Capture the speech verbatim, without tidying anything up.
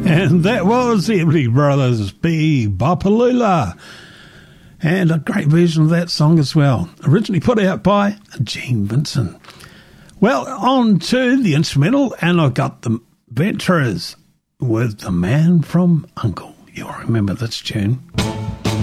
And that was the Everly Brothers, Be Bopalula. And a great version of that song as well. Originally put out by Gene Vincent. Well, on to the instrumental, and I've got the Venturers with The Man from Uncle. You'll remember this tune.